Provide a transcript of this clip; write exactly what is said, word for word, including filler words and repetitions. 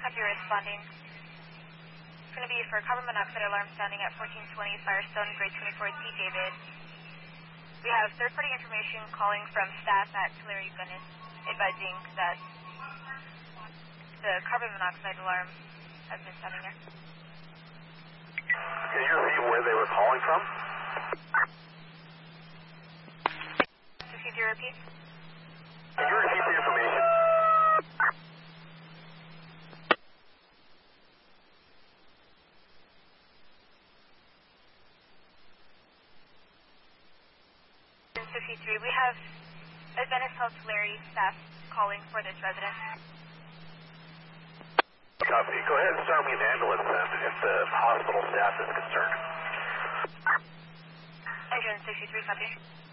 copy responding. It's going to be for carbon monoxide alarm sounding at fourteen twenty Firestone, grade twenty-four, T. David. We have third-party information calling from staff at Tulare Gunnis advising that the carbon monoxide alarm has been sounding there. Can you repeat where they were calling from? Could you repeat? Can you repeat the information? fifty-three, we have Adventist Health Tulare staff calling for this resident. Copy. Go ahead and start me an ambulance then if the hospital staff is concerned. Engine sixty-three, copy.